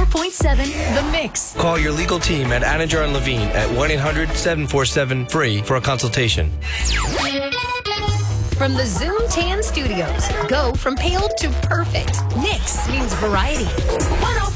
104.7 The Mix. Call your legal team at Anajar and Levine at 1-800-747-FREE for a consultation. From the Zoom Tan Studios, go from pale to perfect. Nix means variety. 104.7